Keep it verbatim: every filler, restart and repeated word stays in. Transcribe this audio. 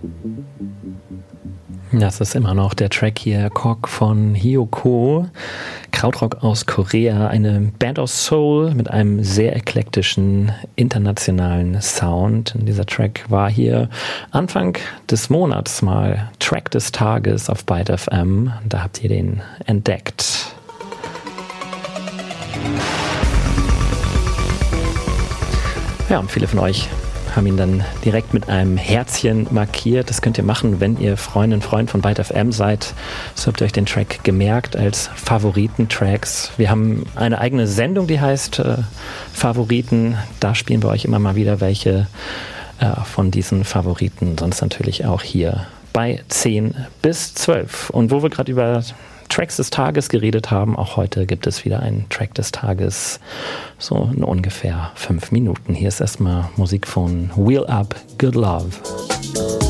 Das ist immer noch der Track hier, Kok von Hyukoh, Krautrock aus Korea, eine Band aus Seoul mit einem sehr eklektischen internationalen Sound. Und dieser Track war hier Anfang des Monats mal Track des Tages auf Byte F M. Da habt ihr den entdeckt. Ja, und viele von euch haben ihn dann direkt mit einem Herzchen markiert. Das könnt ihr machen, wenn ihr Freundin, Freund von Byte F M seid. So habt ihr euch den Track gemerkt als Favoriten-Tracks. Wir haben eine eigene Sendung, die heißt äh, Favoriten. Da spielen wir euch immer mal wieder welche äh, von diesen Favoriten. Sonst natürlich auch hier bei zehn bis zwölf. Und wo wir gerade über Tracks des Tages geredet haben, auch heute gibt es wieder einen Track des Tages, so in ungefähr fünf Minuten. Hier ist erstmal Musik von Wheel Up, Good Love.